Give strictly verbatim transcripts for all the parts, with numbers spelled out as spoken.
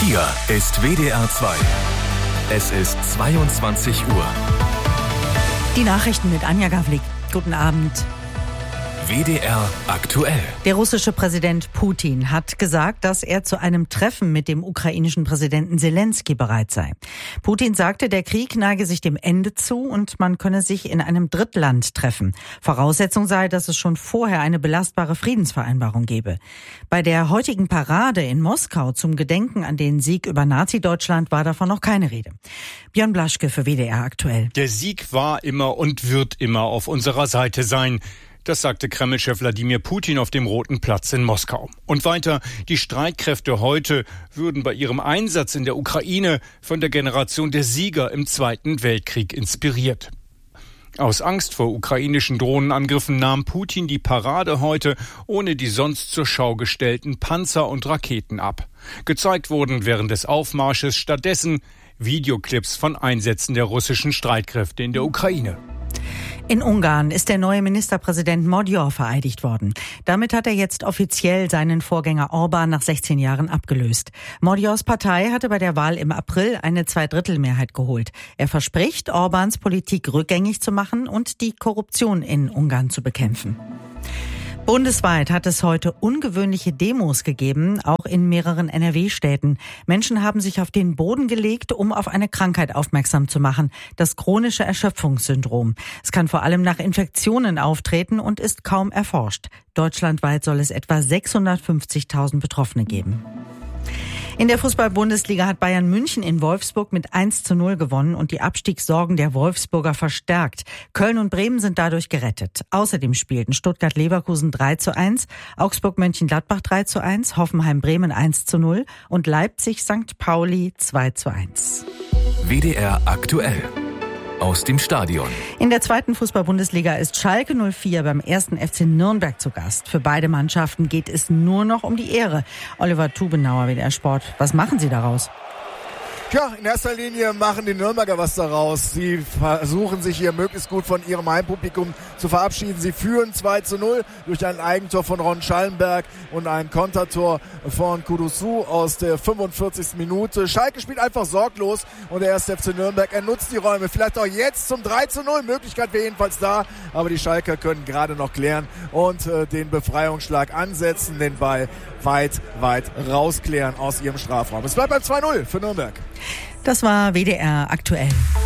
Hier ist W D R zwei. Es ist zweiundzwanzig Uhr. Die Nachrichten mit Anja Gavlik. Guten Abend. W D R aktuell. Der russische Präsident Putin hat gesagt, dass er zu einem Treffen mit dem ukrainischen Präsidenten Selenskyj bereit sei. Putin sagte, der Krieg neige sich dem Ende zu und man könne sich in einem Drittland treffen. Voraussetzung sei, dass es schon vorher eine belastbare Friedensvereinbarung gebe. Bei der heutigen Parade in Moskau zum Gedenken an den Sieg über Nazi-Deutschland war davon noch keine Rede. Björn Blaschke für W D R aktuell. Der Sieg war immer und wird immer auf unserer Seite sein. Das sagte Kreml-Chef Wladimir Putin auf dem Roten Platz in Moskau. Und weiter, die Streitkräfte heute würden bei ihrem Einsatz in der Ukraine von der Generation der Sieger im Zweiten Weltkrieg inspiriert. Aus Angst vor ukrainischen Drohnenangriffen nahm Putin die Parade heute ohne die sonst zur Schau gestellten Panzer und Raketen ab. Gezeigt wurden während des Aufmarsches stattdessen Videoclips von Einsätzen der russischen Streitkräfte in der Ukraine. In Ungarn ist der neue Ministerpräsident Magyar vereidigt worden. Damit hat er jetzt offiziell seinen Vorgänger Orbán nach sechzehn Jahren abgelöst. Magyars Partei hatte bei der Wahl im April eine Zweidrittelmehrheit geholt. Er verspricht, Orbáns Politik rückgängig zu machen und die Korruption in Ungarn zu bekämpfen. Bundesweit hat es heute ungewöhnliche Demos gegeben, auch in mehreren N R W-Städten. Menschen haben sich auf den Boden gelegt, um auf eine Krankheit aufmerksam zu machen, das chronische Erschöpfungssyndrom. Es kann vor allem nach Infektionen auftreten und ist kaum erforscht. Deutschlandweit soll es etwa sechshundertfünfzigtausend Betroffene geben. In der Fußball-Bundesliga hat Bayern München in Wolfsburg mit eins zu null gewonnen und die Abstiegssorgen der Wolfsburger verstärkt. Köln und Bremen sind dadurch gerettet. Außerdem spielten Stuttgart-Leverkusen drei zu eins, Augsburg-Mönchengladbach drei zu eins, Hoffenheim-Bremen eins zu null und Leipzig-Sankt Pauli zwei zu eins. W D R aktuell. Aus dem Stadion. In der zweiten Fußball-Bundesliga ist Schalke null vier beim ersten F C Nürnberg zu Gast. Für beide Mannschaften geht es nur noch um die Ehre. Oliver Tubenauer, W D R Sport. Was machen Sie daraus? Ja, in erster Linie machen die Nürnberger was daraus. Sie versuchen sich hier möglichst gut von ihrem Heimpublikum zu verabschieden. Sie führen zwei zu null durch ein Eigentor von Ron Schallenberg und ein Kontertor von Kudusu aus der fünfundvierzigsten Minute. Schalke spielt einfach sorglos und der erste F C Nürnberg, er nutzt die Räume. Vielleicht auch jetzt zum drei zu null. Möglichkeit wäre jedenfalls da, aber die Schalker können gerade noch klären und äh, den Befreiungsschlag ansetzen, den Ball weit, weit rausklären aus ihrem Strafraum. Es bleibt beim zwei null für Nürnberg. Das war W D R aktuell.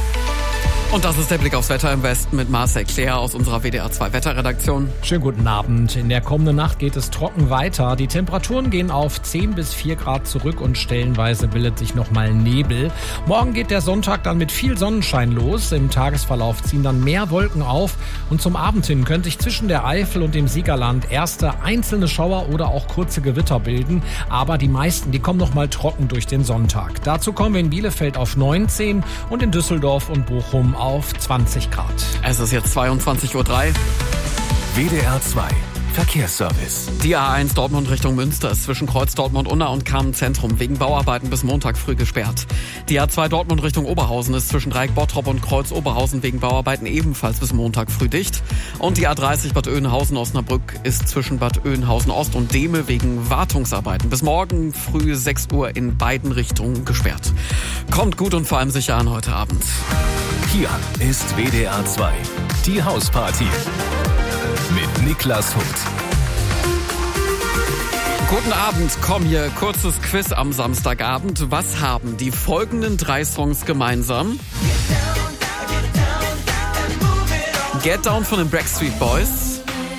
Und das ist der Blick aufs Wetter im Westen mit Marcel Claire aus unserer W D R zwei Wetterredaktion. Schönen guten Abend. In der kommenden Nacht geht es trocken weiter. Die Temperaturen gehen auf zehn bis vier Grad zurück und stellenweise bildet sich nochmal Nebel. Morgen geht der Sonntag dann mit viel Sonnenschein los. Im Tagesverlauf ziehen dann mehr Wolken auf und zum Abend hin können sich zwischen der Eifel und dem Siegerland erste einzelne Schauer oder auch kurze Gewitter bilden. Aber die meisten, die kommen nochmal trocken durch den Sonntag. Dazu kommen wir in Bielefeld auf neunzehn und in Düsseldorf und Bochum auf zwanzig Grad. Es ist jetzt zweiundzwanzig Uhr drei. W D R zwei. Verkehrsservice. Die A eins Dortmund Richtung Münster ist zwischen Kreuz Dortmund-Unna und Carmen-Zentrum wegen Bauarbeiten bis Montag früh gesperrt. Die A zwei Dortmund Richtung Oberhausen ist zwischen Dreieck Bottrop und Kreuz Oberhausen wegen Bauarbeiten ebenfalls bis Montag früh dicht. Und die A dreißig Bad Oeynhausen-Osnabrück ist zwischen Bad Oeynhausen-Ost und Dehme wegen Wartungsarbeiten bis morgen früh sechs Uhr in beiden Richtungen gesperrt. Kommt gut und vor allem sicher an heute Abend. Hier ist W D R zwei. Die Hausparty. Mit Niklas Huth. Guten Abend, komm hier, kurzes Quiz am Samstagabend. Was haben die folgenden drei Songs gemeinsam? Get Down von den Backstreet Boys,